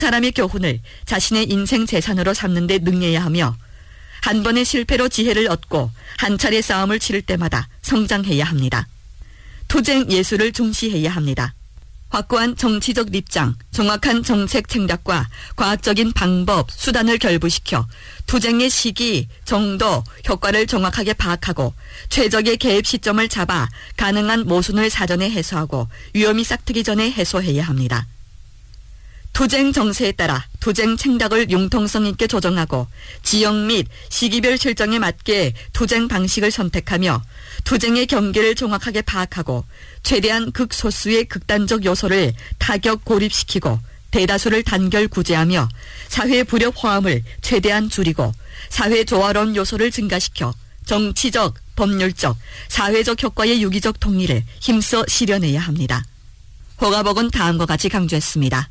사람의 교훈을 자신의 인생 재산으로 삼는 데 능해야 하며 한 번의 실패로 지혜를 얻고 한 차례 싸움을 치를 때마다 성장해야 합니다. 투쟁 예술을 중시해야 합니다. 확고한 정치적 입장, 정확한 정책 생략과 과학적인 방법, 수단을 결부시켜 투쟁의 시기, 정도, 효과를 정확하게 파악하고 최적의 개입 시점을 잡아 가능한 모순을 사전에 해소하고 위험이 싹트기 전에 해소해야 합니다. 투쟁 정세에 따라 투쟁 책략을 융통성 있게 조정하고 지역 및 시기별 실정에 맞게 투쟁 방식을 선택하며 투쟁의 경계를 정확하게 파악하고 최대한 극소수의 극단적 요소를 타격 고립시키고 대다수를 단결 구제하며 사회 불협 화음을 최대한 줄이고 사회 조화로운 요소를 증가시켜 정치적, 법률적, 사회적 효과의 유기적 통일을 힘써 실현해야 합니다. 호가복은 다음과 같이 강조했습니다.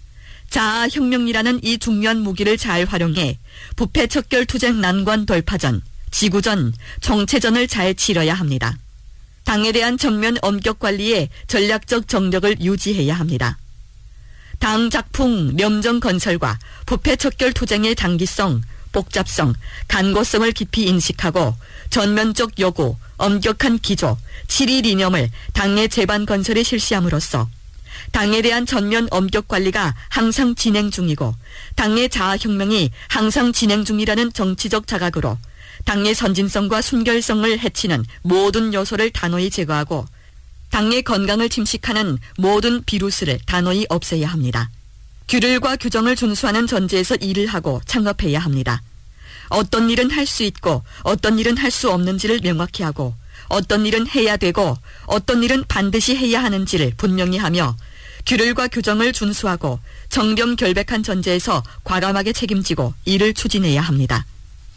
자아혁명이라는 이 중요한 무기를 잘 활용해 부패 척결 투쟁 난관 돌파전, 지구전, 정체전을 잘 치러야 합니다. 당에 대한 전면 엄격 관리에 전략적 정력을 유지해야 합니다. 당 작풍, 명정 건설과 부패 척결 투쟁의 장기성, 복잡성, 간고성을 깊이 인식하고 전면적 요구, 엄격한 기조, 7.1 이념을 당의 재반 건설에 실시함으로써 당에 대한 전면 엄격 관리가 항상 진행 중이고 당의 자아혁명이 항상 진행 중이라는 정치적 자각으로 당의 선진성과 순결성을 해치는 모든 요소를 단호히 제거하고 당의 건강을 침식하는 모든 비루스를 단호히 없애야 합니다. 규율과 규정을 준수하는 전제에서 일을 하고 창업해야 합니다. 어떤 일은 할 수 있고 어떤 일은 할 수 없는지를 명확히 하고 어떤 일은 해야 되고 어떤 일은 반드시 해야 하는지를 분명히 하며 규율과 규정을 준수하고 정렴결백한 전제에서 과감하게 책임지고 일을 추진해야 합니다.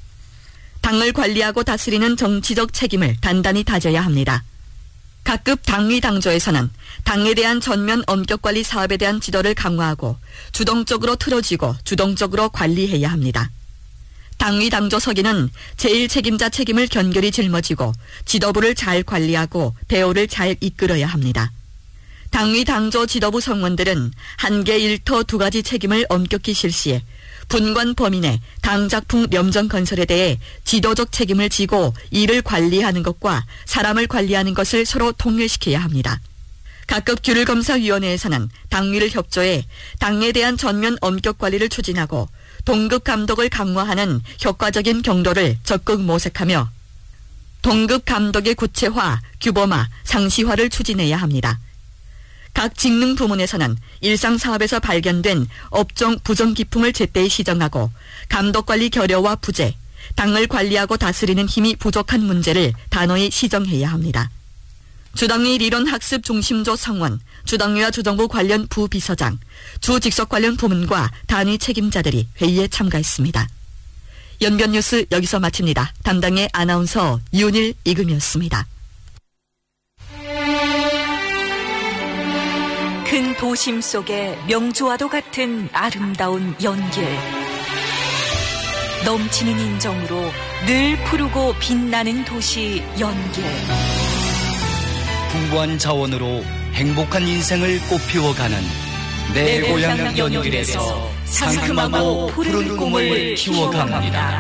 당을 관리하고 다스리는 정치적 책임을 단단히 다져야 합니다. 각급 당위 당조에서는 당에 대한 전면 엄격 관리 사업에 대한 지도를 강화하고 주동적으로 틀어지고 주동적으로 관리해야 합니다. 당위 당조 서기는 제1책임자 책임을 견결히 짊어지고 지도부를 잘 관리하고 대오를 잘 이끌어야 합니다. 당위 당조 지도부 성원들은 한계 일터 두 가지 책임을 엄격히 실시해 분관 범위 내 당작풍 명정 건설에 대해 지도적 책임을 지고 이를 관리하는 것과 사람을 관리하는 것을 서로 통일시켜야 합니다. 각급 규율검사위원회에서는 당위를 협조해 당에 대한 전면 엄격 관리를 추진하고 동급 감독을 강화하는 효과적인 경로를 적극 모색하며 동급 감독의 구체화, 규범화, 상시화를 추진해야 합니다. 각 직능 부문에서는 일상사업에서 발견된 업종 부정 기품을 제때히 시정하고 감독관리 결여와 부재, 당을 관리하고 다스리는 힘이 부족한 문제를 단호히 시정해야 합니다. 주당위 리론학습 중심조 성원, 주당위와 주정부 관련 부비서장, 주직속 관련 부문과 단위 책임자들이 회의에 참가했습니다. 연변 뉴스 여기서 마칩니다. 담당의 아나운서 윤일 이금이었습니다. 큰 도심 속에 명주와도 같은 아름다운 연길. 넘치는 인정으로 늘 푸르고 빛나는 도시 연길. 풍부한 자원으로 행복한 인생을 꽃피워가는 내 고향 연길에서 상큼하고 푸른 꿈을 키워갑니다.